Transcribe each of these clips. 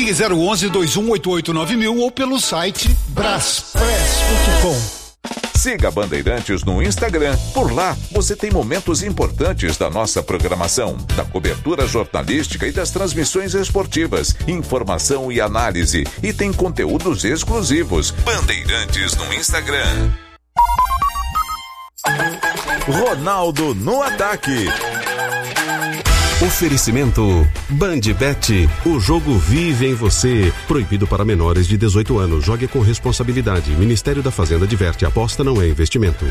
Ligue 011-2188-9000 ou pelo site braspress.com. Siga a Bandeirantes no Instagram. Por lá, você tem momentos importantes da nossa programação, da cobertura jornalística e das transmissões esportivas, informação e análise. E tem conteúdos exclusivos. Bandeirantes no Instagram. Ronaldo no ataque. Oferecimento Bandbet, o jogo vive em você. Proibido para menores de 18 anos. Jogue com responsabilidade. Ministério da Fazenda adverte: aposta não é investimento.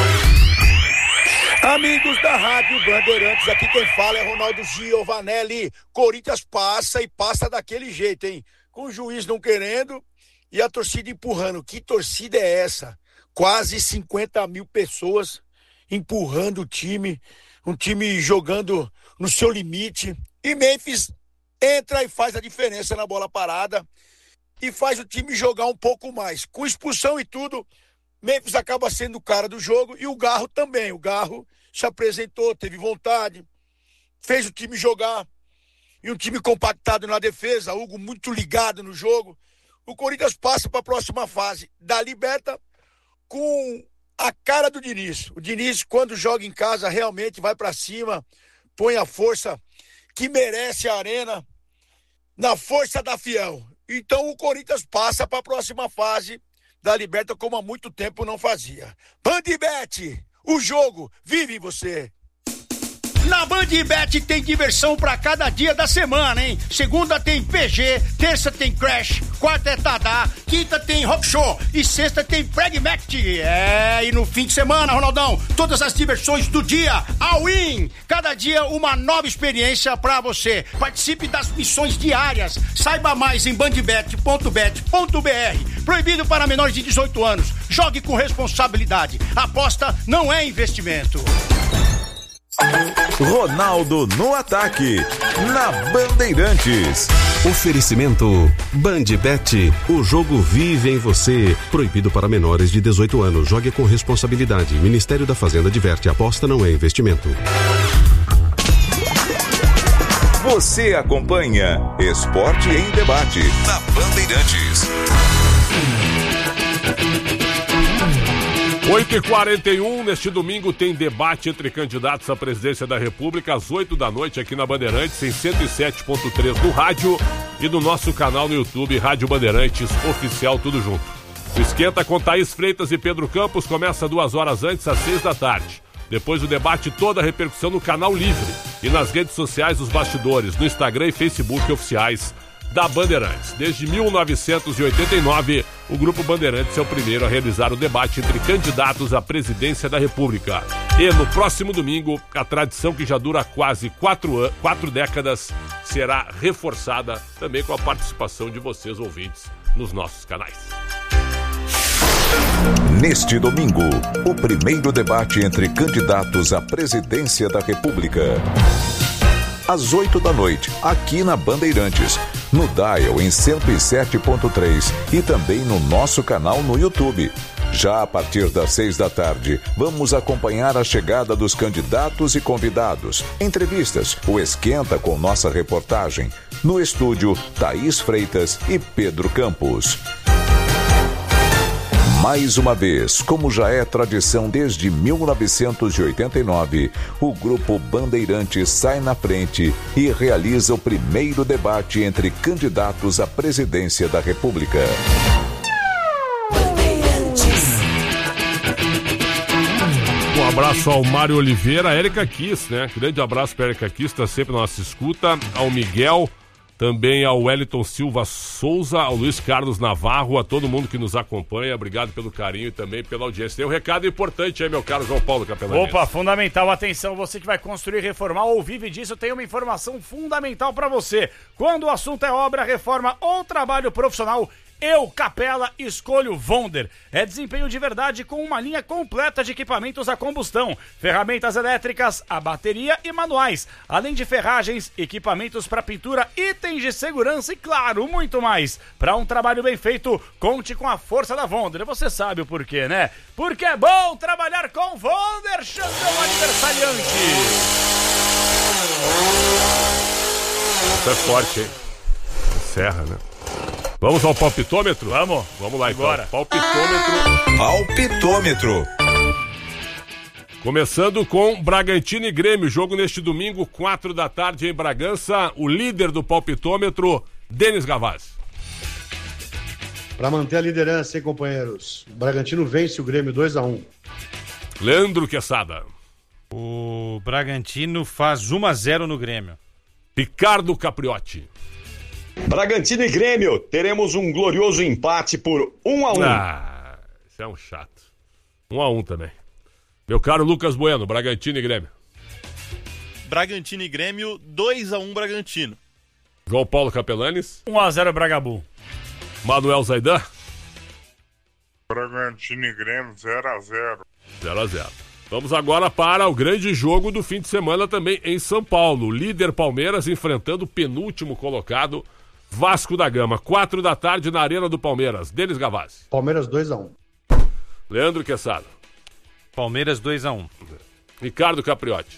Amigos da Rádio Bandeirantes, aqui quem fala é Ronaldo Giovanelli. Corinthians passa e passa daquele jeito, hein? Com o juiz não querendo e a torcida empurrando. Que torcida é essa? Quase 50 mil pessoas empurrando o time. Um time jogando no seu limite. E Memphis entra e faz a diferença na bola parada e faz o time jogar um pouco mais. Com expulsão e tudo, Memphis acaba sendo o cara do jogo e o Garro também. O Garro se apresentou, teve vontade, fez o time jogar. E um time compactado na defesa, Hugo muito ligado no jogo. O Corinthians passa para a próxima fase da Liberta com a cara do Diniz. O Diniz, quando joga em casa, realmente vai para cima, põe a força que merece a Arena, na força da Fiel. Então o Corinthians passa para a próxima fase da Liberta como há muito tempo não fazia. Bandbet, o jogo vive em você. Na Bandbet tem diversão pra cada dia da semana, hein? Segunda tem PG, terça tem Crash, quarta é Tadá, quinta tem Rock Show e sexta tem Pragmatic. E no fim de semana, Ronaldão, todas as diversões do dia, all in. Cada dia uma nova experiência pra você. Participe das missões diárias. Saiba mais em bandbet.bet.br. Proibido para menores de 18 anos. Jogue com responsabilidade. Aposta não é investimento. Ronaldo no ataque, na Bandeirantes. Oferecimento Bandbet, o jogo vive em você. Proibido para menores de 18 anos. Jogue com responsabilidade. Ministério da Fazenda adverte: aposta não é investimento. Você acompanha Esporte em Debate na Bandeirantes. 8h41, neste domingo tem debate entre candidatos à presidência da República às 8 da noite aqui na Bandeirantes, em 107.3 no rádio e no nosso canal no YouTube, Rádio Bandeirantes Oficial, tudo junto. O esquenta com Thaís Freitas e Pedro Campos começa 2 horas antes, às 6 da tarde. Depois o debate, toda a repercussão no canal Livre e nas redes sociais dos bastidores, no Instagram e Facebook oficiais da Bandeirantes. Desde 1989, o Grupo Bandeirantes é o primeiro a realizar o debate entre candidatos à presidência da República. E no próximo domingo, a tradição que já dura quase 4 décadas será reforçada também com a participação de vocês, ouvintes, nos nossos canais. Neste domingo, o primeiro debate entre candidatos à presidência da República. Às 8 da noite, aqui na Bandeirantes, no Dial em 107.3 e também no nosso canal no YouTube. Já a partir das 6 da tarde, vamos acompanhar a chegada dos candidatos e convidados, entrevistas, o esquenta com nossa reportagem. No estúdio, Thaís Freitas e Pedro Campos. Mais uma vez, como já é tradição desde 1989, o Grupo Bandeirantes sai na frente e realiza o primeiro debate entre candidatos à presidência da República. Um abraço ao Mário Oliveira, a Érica Kiss, né? Grande abraço para a Érica Kiss, está sempre na nossa escuta, ao Miguel, também ao Wellington Silva Souza, ao Luiz Carlos Navarro, a todo mundo que nos acompanha, obrigado pelo carinho e também pela audiência. Tem um recado importante aí, meu caro João Paulo Capelani. Opa, fundamental, atenção, você que vai construir, reformar ou vive disso, tem uma informação fundamental para você. Quando o assunto é obra, reforma ou trabalho profissional, eu, Capela, escolho Vonder. É desempenho de verdade com uma linha completa de equipamentos a combustão, ferramentas elétricas, a bateria e manuais, além de ferragens, equipamentos para pintura, itens de segurança e, claro, muito mais. Para um trabalho bem feito, conte com a força da Vonder. Você sabe o porquê, né? Porque é bom trabalhar com Vonder, champion aniversariante. Isso é forte, hein? Serra, né? Vamos ao palpitômetro? Vamos lá agora. Então. Palpitômetro. Começando com Bragantino e Grêmio, jogo neste domingo, 4 da tarde em Bragança. O líder do palpitômetro, Denis Gavazzi. Para manter a liderança, hein, companheiros? O Bragantino vence o Grêmio 2-1. Leandro Quesada. O Bragantino faz 1-0 no Grêmio. Ricardo Capriotti. Bragantino e Grêmio, teremos um glorioso empate por 1-1. Ah, isso é um chato. 1-1 também. Meu caro Lucas Bueno, Bragantino e Grêmio. Bragantino e Grêmio, 2-1 Bragantino. João Paulo Capelanes. 1-0 Bragabu. Manuel Zaidan. Bragantino e Grêmio, 0-0. 0-0. Vamos agora para o grande jogo do fim de semana também em São Paulo. Líder Palmeiras enfrentando o penúltimo colocado, Vasco da Gama. 4 da tarde na Arena do Palmeiras. Denis Gavazzi. Palmeiras 2-1. Leandro Quesada. Palmeiras 2-1. Ricardo Capriotti.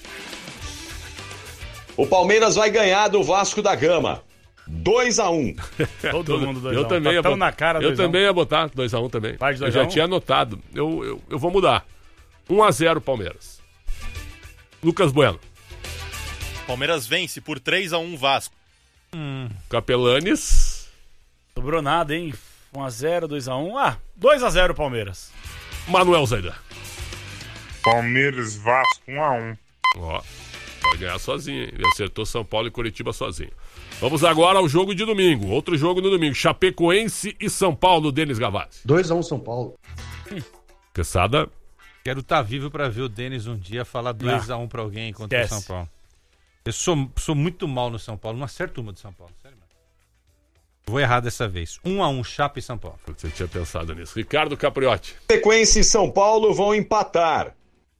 O Palmeiras vai ganhar do Vasco da Gama. 2-1. Todo mundo 2-1. Eu também ia botar. Na cara, eu também ia botar 2-1 também. Eu já tinha anotado. Eu vou mudar. 1-0 Palmeiras. Lucas Bueno. Palmeiras vence por 3-1 Vasco. Capelanes. Sobrou nada, hein? 1-0, 2-1. 2-0 Palmeiras. Manuel Zaidan. Palmeiras, Vasco, 1-1. Ó, vai ganhar sozinho, hein? Ele acertou São Paulo e Curitiba sozinho. Vamos agora ao jogo de domingo. Outro jogo no domingo. Chapecoense e São Paulo, Denis Gavazzi. 2-1 São Paulo. Quesada. Quero estar vivo para ver o Denis um dia falar 2-1 para alguém contra o São Paulo. Eu sou muito mal no São Paulo. Não acerto uma do São Paulo. Sério, mano. Vou errar dessa vez. 1-1 Chape e São Paulo. Você tinha pensado nisso. Ricardo Capriotti. Chapecoense e São Paulo vão empatar.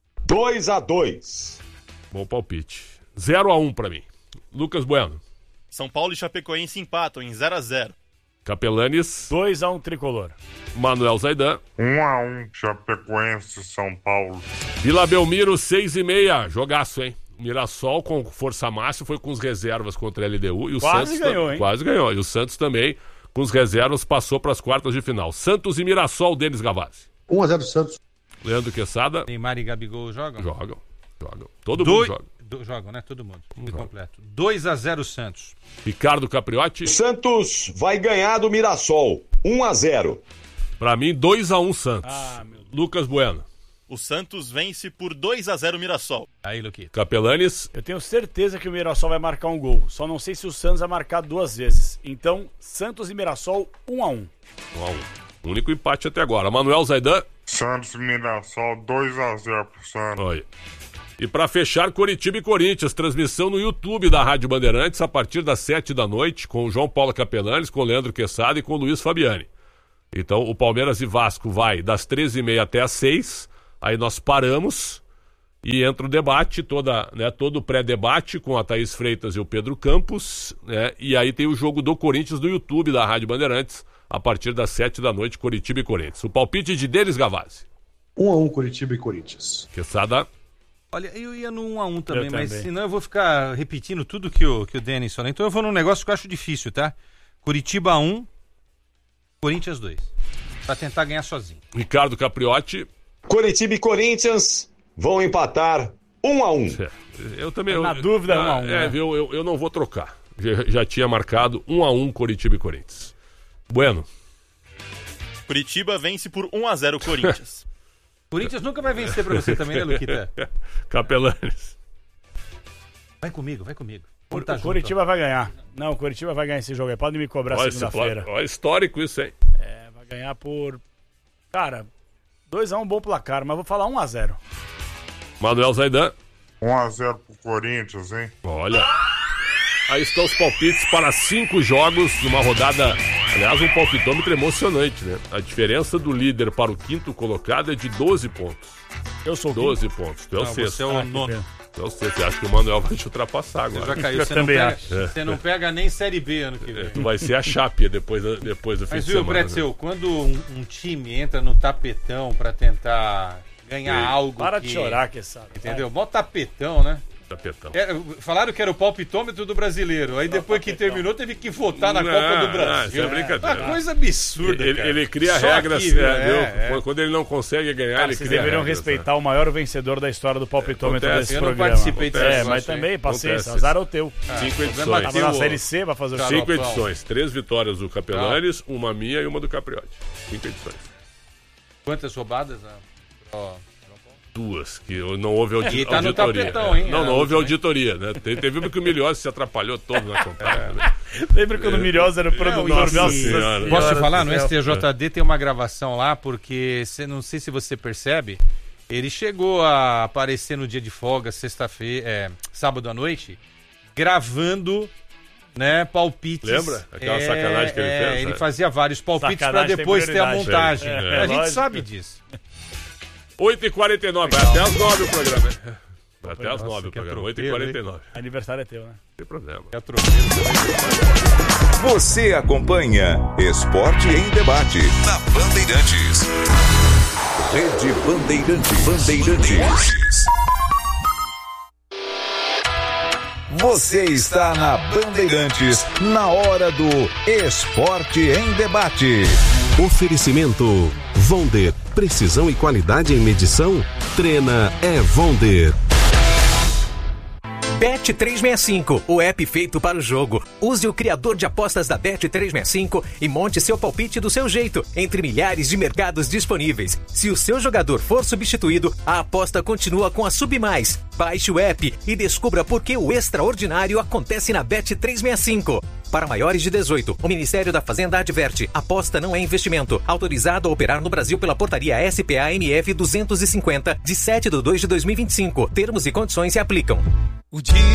2-2. Bom palpite. 0-1 pra mim. Lucas Bueno. São Paulo e Chapecoense empatam em 0-0. Capelanes. 2-1 Tricolor. Manuel Zaidan. 1-1 Chapecoense, São Paulo. Vila Belmiro, 6:30. Jogaço, hein? O Mirassol com força máxima foi com os reservas contra a LDU. E o quase Santos ganhou, hein? Quase ganhou. E o Santos também, com os reservas, passou para as quartas de final. Santos e Mirassol, Denis Gavazzi. 1-0 Santos. Leandro Quesada. Neymar e Gabigol jogam? Jogam. Todo mundo joga. Jogam, né? Todo mundo. Completo. 2-0 Santos. Ricardo Capriotti. Santos vai ganhar do Mirassol. 1-0. Pra mim, 2-1 Santos. Lucas Bueno. O Santos vence por 2-0 Mirassol. Aí, Luquito. Capelanes. Eu tenho certeza que o Mirassol vai marcar um gol. Só não sei se o Santos vai marcar 2 vezes. Então, Santos e Mirassol, 1-1. 1-1. Único empate até agora. Manuel Zaidan. Santos e Mirassol, 2-0 pro Santos. Olha. E para fechar, Curitiba e Corinthians, transmissão no YouTube da Rádio Bandeirantes a partir das 7 da noite, com o João Paulo Capelanes, com o Leandro Quesada e com o Luiz Fabiani. Então, o Palmeiras e Vasco vai das 13h30 até as 6, aí nós paramos e entra o debate, todo o pré-debate com a Thaís Freitas e o Pedro Campos, né? E aí tem o jogo do Corinthians no YouTube da Rádio Bandeirantes, a partir das 7 da noite, Curitiba e Corinthians. O palpite de Denis Gavazzi. 1-1 Curitiba e Corinthians. Quesada. Olha, eu ia no 1-1 também, mas senão eu vou ficar repetindo tudo que o Denis falou. Então eu vou num negócio que eu acho difícil, tá? Curitiba 1, Corinthians 2. Pra tentar ganhar sozinho. Ricardo Capriotti. Curitiba e Corinthians vão empatar 1-1. Eu também. Na dúvida, 1-1. Né? Eu não vou trocar. Já tinha marcado 1-1 Curitiba e Corinthians. Bueno. Curitiba vence por 1-0 Corinthians. Corinthians nunca vai vencer pra você também, né, Luquita? Capelanes. Vai comigo. O Curitiba vai ganhar. Não, o Curitiba vai ganhar esse jogo aí. Pode me cobrar segunda-feira. Olha, histórico isso, hein? Vai ganhar por... Cara, 2-1 bom placar, mas vou falar 1-0. Manuel Zaidan. 1-0 pro Corinthians, hein? Olha. Aí estão os palpites para 5 jogos numa rodada. Aliás, um palpitômetro emocionante, né? A diferença do líder para o quinto colocado é de 12 pontos. Eu sou 12 pontos. Tu é o sexto. Você é o nono. Tu é o sexto. Acho que o Manuel vai te ultrapassar agora. Você já caiu. Você não pega nem Série B ano que vem. Tu vai ser a Chape depois do fim de semana. Mas viu, Bretzel, quando um time entra no tapetão pra tentar ganhar algo Para de chorar, que sabe. Entendeu? Mó tapetão, né? Tapetão. Falaram que era o palpitômetro do brasileiro. Aí depois que terminou, teve que votar na Copa do Brasil. Isso é brincadeira. Uma coisa absurda, ele cria Só regras. aqui, viu? Quando ele não consegue ganhar, ele vocês cria deveriam regras, respeitar o maior vencedor da história do palpitômetro desse eu programa. não participei dessa mas também, paciência, Acontece. azar é o teu. 5 edições. Tava na Série C, vai fazer o 5 edições. 3 vitórias do Capelanes, uma minha e uma do Capriotti. 5 edições. Quantas roubadas? 2, que não houve auditoria. Tá no tapetão, hein? Não houve auditoria, né? Teve uma que o Milhose se atrapalhou todo na contagem. Né? Lembra quando o Milhose era o produtor? Nossa Senhora. Posso te falar? No STJD tem uma gravação lá, porque não sei se você percebe, ele chegou a aparecer no dia de folga, sexta-feira, sábado à noite, gravando, né, palpites. Lembra? Aquela sacanagem que ele fez? Ele fazia vários palpites para depois ter a montagem. A gente sabe disso. 8h49, vai até as 9 o programa. Vai até as 9 o programa, 8h49. Aniversário é teu, né? Não tem problema. Você acompanha Esporte em Debate na Bandeirantes. Rede Bandeirantes. Você está na Bandeirantes, na hora do Esporte em Debate. Oferecimento Vonder. Precisão e qualidade em medição? Treina é Vonder. Bet365, o app feito para o jogo. Use o criador de apostas da Bet365 e monte seu palpite do seu jeito, entre milhares de mercados disponíveis. Se o seu jogador for substituído, a aposta continua com a Submais. Baixe o app e descubra por que o extraordinário acontece na Bet365. Para maiores de 18, o Ministério da Fazenda adverte: aposta não é investimento. Autorizado a operar no Brasil pela portaria SPA-MF 250, de 7/2/2025. Termos e condições se aplicam. O dia